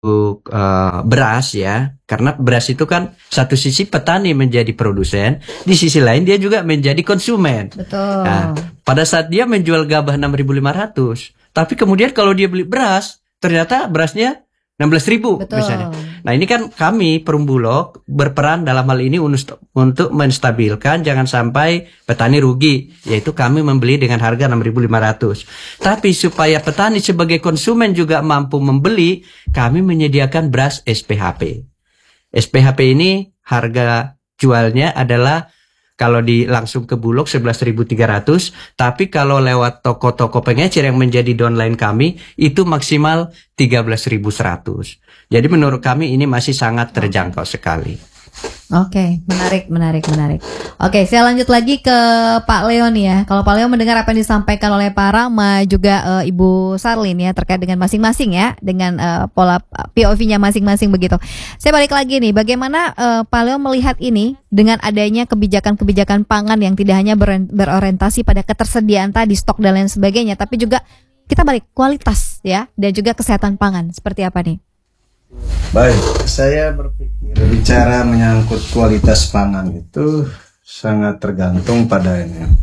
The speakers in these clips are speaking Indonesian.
beras ya, karena beras itu kan satu sisi petani menjadi produsen, di sisi lain dia juga menjadi konsumen. Betul. Nah, pada saat dia menjual gabah 6.500, tapi kemudian kalau dia beli beras, ternyata berasnya 16.000 misalnya. Nah, ini kan kami Perum Bulog berperan dalam hal ini untuk menstabilkan jangan sampai petani rugi, yaitu kami membeli dengan harga 6.500. Tapi supaya petani sebagai konsumen juga mampu membeli, kami menyediakan beras SPHP. SPHP ini harga jualnya adalah kalau langsung ke Bulog 11.300, tapi kalau lewat toko-toko pengecer yang menjadi downline kami itu maksimal 13.100. Jadi menurut kami ini masih sangat terjangkau sekali. Oke, menarik. Oke, saya lanjut lagi ke Pak Leon ya. Kalau Pak Leon mendengar apa yang disampaikan oleh Pak Rama juga Ibu Sarlin ya terkait dengan masing-masing ya, dengan pola POV-nya masing-masing begitu. Saya balik lagi nih, bagaimana Pak Leon melihat ini dengan adanya kebijakan-kebijakan pangan yang tidak hanya berorientasi pada ketersediaan tadi stok dan lain sebagainya, tapi juga kita balik kualitas ya dan juga kesehatan pangan. Seperti apa nih? Baik, saya berpikir bicara menyangkut kualitas pangan itu sangat tergantung pada ini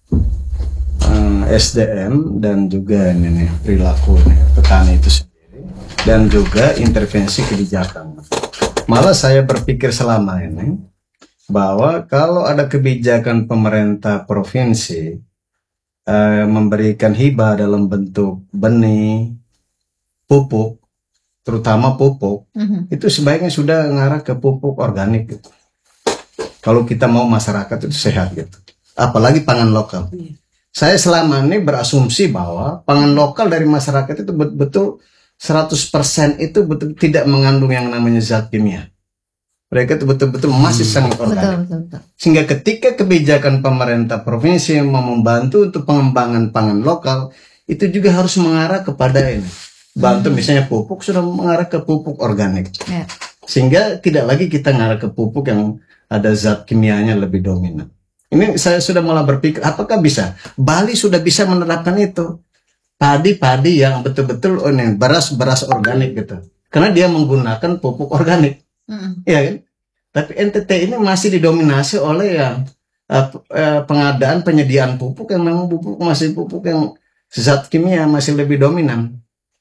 SDM dan juga ini perilaku petani itu sendiri dan juga intervensi kebijakan. Malah saya berpikir selama ini bahwa kalau ada kebijakan pemerintah provinsi memberikan hibah dalam bentuk benih, pupuk, terutama pupuk, itu sebaiknya sudah ngarah ke pupuk organik gitu. Kalau kita mau masyarakat itu sehat gitu. Apalagi pangan lokal. Saya selama ini berasumsi bahwa pangan lokal dari masyarakat itu betul-betul 100% itu betul tidak mengandung yang namanya zat kimia. Mereka itu betul-betul masih sangat organik. Betul. Sehingga ketika kebijakan pemerintah provinsi yang mau membantu untuk pengembangan pangan lokal, itu juga harus mengarah kepada ini. Bantu misalnya pupuk sudah mengarah ke pupuk organik, sehingga tidak lagi kita mengarah ke pupuk yang ada zat kimianya lebih dominan. Ini saya sudah mulai berpikir apakah bisa Bali sudah bisa menerapkan itu, padi-padi yang betul-betul beras organik gitu, karena dia menggunakan pupuk organik, ya kan? Tapi NTT ini masih didominasi oleh yang pengadaan penyediaan pupuk yang memang masih pupuk yang zat kimia masih lebih dominan.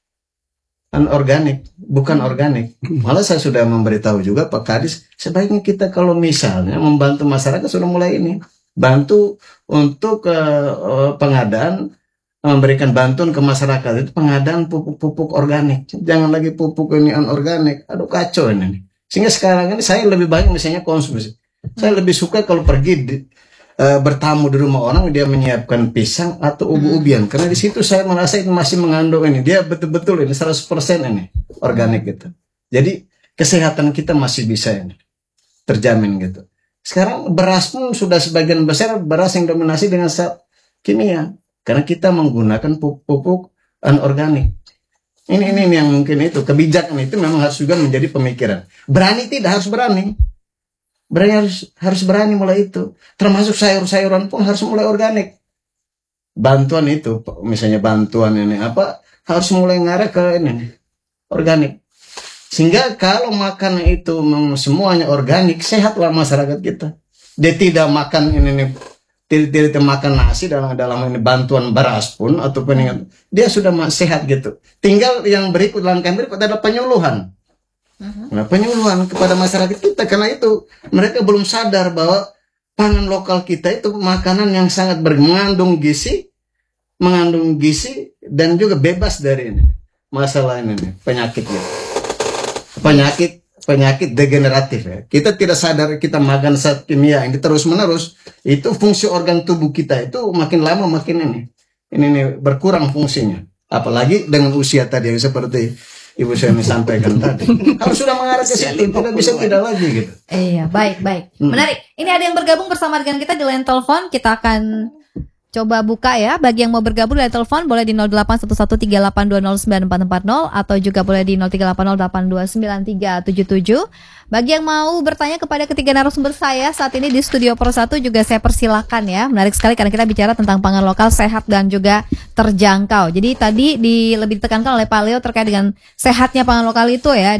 Organik, bukan organik. Malah saya sudah memberitahu juga Pak Kadis, sebaiknya kita kalau misalnya membantu masyarakat sudah mulai ini, bantu untuk pengadaan, memberikan bantuan ke masyarakat itu pengadaan pupuk-pupuk organik. Jangan lagi pupuk ini anorganik. Aduh kacau ini. Sehingga sekarang ini saya lebih banyak misalnya konsumsi. Saya lebih suka kalau pergi bertamu di rumah orang, dia menyiapkan pisang atau ubi-ubian, karena di situ saya merasa itu masih mengandung ini, dia betul-betul ini 100% ini organik gitu. Jadi kesehatan kita masih bisa ini terjamin gitu. Sekarang beras pun sudah sebagian besar beras yang dominasi dengan zat kimia, karena kita menggunakan pupuk anorganik. Ini yang mungkin itu kebijakan itu memang harus juga menjadi pemikiran. Berani tidak harus berani. Harus berani mulai itu. Termasuk sayur-sayuran pun harus mulai organik. Bantuan itu, misalnya bantuan ini apa, harus mulai ngarah ke ini organik. Sehingga kalau makan itu semuanya organik, sehatlah masyarakat kita. Dia tidak makan ini tidak makan nasi dalam ini bantuan beras pun ataupun dia sudah sehat gitu. Tinggal yang langkah berikut adalah penyuluhan. Nah, penyuluhan kepada masyarakat kita, karena itu mereka belum sadar bahwa pangan lokal kita itu makanan yang sangat mengandung gizi dan juga bebas dari ini masalah ini penyakit degeneratif ya. Kita tidak sadar kita makan zat kimia ini terus menerus, itu fungsi organ tubuh kita itu makin lama makin ini berkurang fungsinya, apalagi dengan usia tadi yang seperti Ibu saya sampaikan tadi, harus sudah mengarah ke situ, tidak bisa tidak lagi gitu. Iya, baik. Menarik. Ini ada yang bergabung bersama dengan kita di line telepon. Kita akan Coba buka ya, bagi yang mau bergabung dari telepon boleh di 081138209440 atau juga boleh di 0380829377. Bagi yang mau bertanya kepada ketiga narasumber saya saat ini di Studio Pro 1 juga saya persilakan ya. Menarik sekali karena kita bicara tentang pangan lokal sehat dan juga terjangkau. Jadi tadi lebih ditekankan oleh Pak Leo terkait dengan sehatnya pangan lokal itu ya.